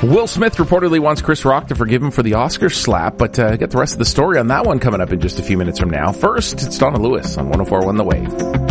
Will Smith reportedly wants Chris Rock to forgive him for the Oscar slap, but get the rest of the story on that one coming up in just a few minutes from now. First, it's Donna Lewis on 104.1 The Wave.